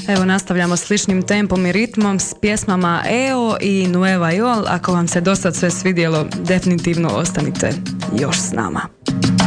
Evo nastavljamo sličnim tempom i ritmom s pjesmama EO i Nueva Yol. Ako vam se do sad sve svidjelo, definitivno ostanite još s nama.